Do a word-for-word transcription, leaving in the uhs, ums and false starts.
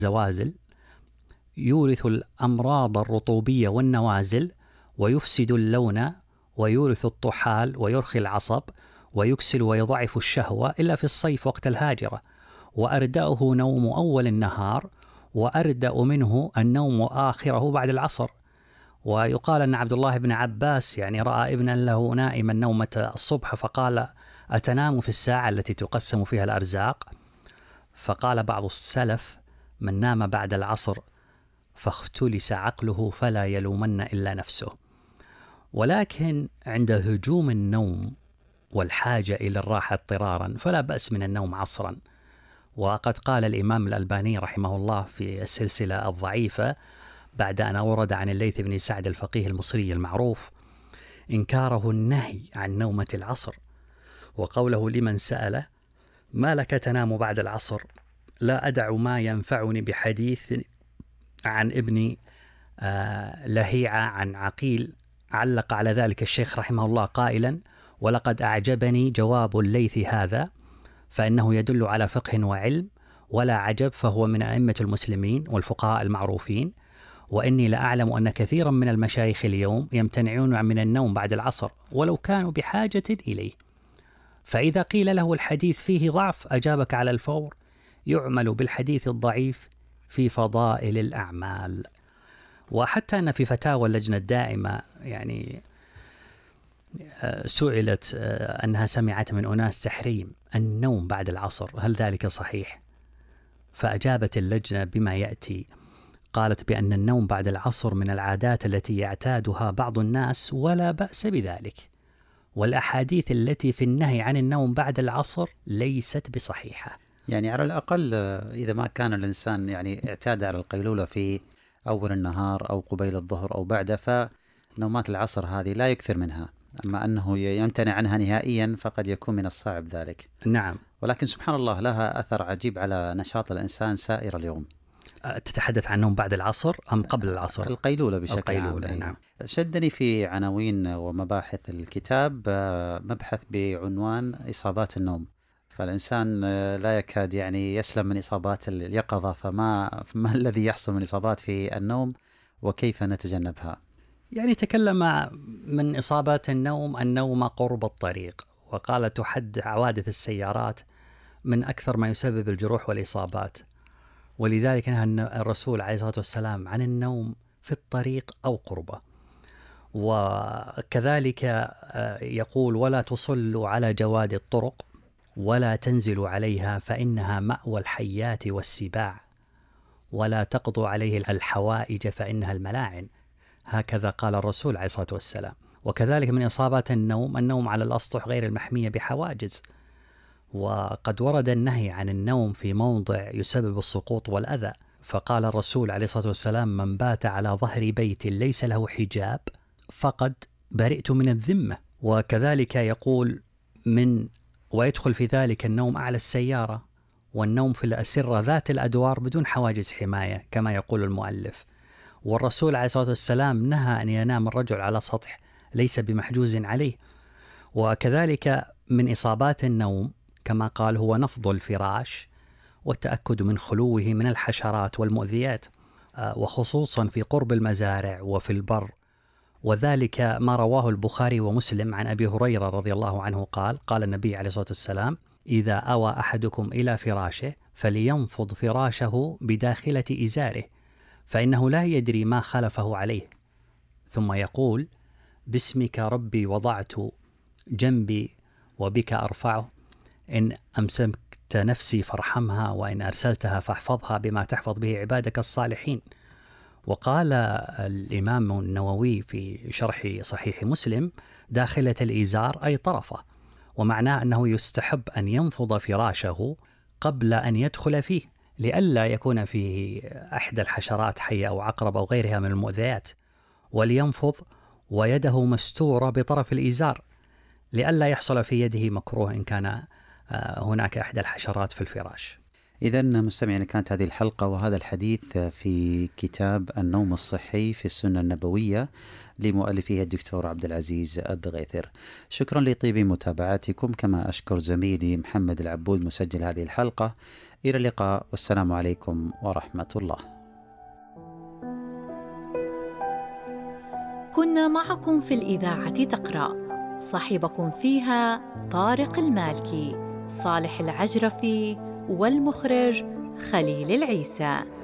زوازل، يورث الأمراض الرطوبية والنوازل، ويفسد اللون، ويورث الطحال، ويرخي العصب، ويكسل ويضعف الشهوة إلا في الصيف وقت الهاجرة. وأردأه نوم أول النهار، وأردأ منه النوم آخره بعد العصر. ويقال أن عبد الله بن عباس يعني رأى ابنا له نائما نومة الصبح، فقال: أتنام في الساعة التي تقسم فيها الأرزاق؟ فقال بعض السلف: من نام بعد العصر فاختلس عقله فلا يلومن إلا نفسه. ولكن عند هجوم النوم والحاجة إلى الراحة اضطرارا فلا بأس من النوم عصرا. وقد قال الإمام الألباني رحمه الله في السلسلة الضعيفة بعد أن أورد عن الليث بن سعد الفقيه المصري المعروف إنكاره النهي عن نومة العصر، وقوله لمن سأله: ما لك تنام بعد العصر؟ لا أدع ما ينفعني بحديث عن ابن آه لهيعة عن عقيل. علق على ذلك الشيخ رحمه الله قائلا: ولقد أعجبني جواب الليث هذا، فإنه يدل على فقه وعلم، ولا عجب، فهو من أئمة المسلمين والفقهاء المعروفين. وإني لأعلم أن كثيرا من المشايخ اليوم يمتنعون من النوم بعد العصر ولو كانوا بحاجة إليه. فإذا قيل له الحديث فيه ضعف أجابك على الفور: يعمل بالحديث الضعيف في فضائل الأعمال. وحتى أن في فتاوى اللجنة الدائمة يعني سئلت أنها سمعت من أناس تحريم النوم بعد العصر، هل ذلك صحيح؟ فأجابت اللجنة بما يأتي، قالت بأن النوم بعد العصر من العادات التي يعتادها بعض الناس ولا بأس بذلك، والأحاديث التي في النهي عن النوم بعد العصر ليست بصحيحة. يعني على الأقل إذا ما كان الإنسان يعني اعتاد على القيلولة في أول النهار أو قبيل الظهر أو بعده، فنومات العصر هذه لا يكثر منها. أما أنه يمتنع عنها نهائيا فقد يكون من الصعب ذلك. نعم. ولكن سبحان الله لها أثر عجيب على نشاط الإنسان سائر اليوم. تتحدث عن النوم بعد العصر أم قبل العصر؟ القيلولة بشكل القيلولة عام. نعم. شدني في عناوين ومباحث الكتاب مبحث بعنوان إصابات النوم، فالإنسان لا يكاد يعني يسلم من إصابات اليقظة، فما ما الذي يحصل من إصابات في النوم وكيف نتجنبها؟ يعني تكلم من إصابات النوم النوم قرب الطريق، وقال تحد حوادث السيارات من أكثر ما يسبب الجروح والإصابات، ولذلك نهى الرسول عليه الصلاة والسلام عن النوم في الطريق أو قربه. وكذلك يقول: ولا تصلوا على جواد الطرق ولا تنزلوا عليها فإنها مأوى الحيات والسباع، ولا تقضوا عليه الحوائج فإنها الملاعن. هكذا قال الرسول عليه الصلاة والسلام. وكذلك من إصابات النوم النوم على الأسطح غير المحمية بحواجز، وقد ورد النهي عن النوم في موضع يسبب السقوط والأذى، فقال الرسول عليه الصلاة والسلام: من بات على ظهر بيت ليس له حجاب فقد برئت من الذمة. وكذلك يقول: من ويدخل في ذلك النوم أعلى السيارة، والنوم في الأسرة ذات الأدوار بدون حواجز حماية كما يقول المؤلف. والرسول عليه الصلاة والسلام نهى أن ينام الرجل على سطح ليس بمحجوز عليه. وكذلك من إصابات النوم كما قال هو نفض الفراش والتأكد من خلوه من الحشرات والمؤذيات، وخصوصا في قرب المزارع وفي البر. وذلك ما رواه البخاري ومسلم عن أبي هريرة رضي الله عنه قال: قال النبي عليه الصلاة والسلام: إذا أوى أحدكم إلى فراشه فلينفض فراشه بداخلة إزاره، فإنه لا يدري ما خلفه عليه، ثم يقول: باسمك ربي وضعت جنبي وبك أرفعه، إن أمسكت نفسي فارحمها، وإن أرسلتها فاحفظها بما تحفظ به عبادك الصالحين. وقال الإمام النووي في شرح صحيح مسلم: داخلة الإزار أي طرفه، ومعناه أنه يستحب أن ينفض فراشه قبل أن يدخل فيه لئلا يكون فيه أحد الحشرات حية أو عقرب أو غيرها من المؤذيات، ولينفض ويده مستورة بطرف الإزار لئلا يحصل في يده مكروه إن كان هناك أحد الحشرات في الفراش. إذن مستمعين، كانت هذه الحلقة وهذا الحديث في كتاب النوم الصحي في السنة النبوية لمؤلفه الدكتور عبد العزيز الدغيثر. شكرا لطيب متابعتكم، كما أشكر زميلي محمد العبود مسجل هذه الحلقة. إلى اللقاء، والسلام عليكم ورحمة الله. كنا معكم في الإذاعة تقرأ، صاحبكم فيها طارق المالكي، صالح العجرفي، والمخرج خليل العيسى.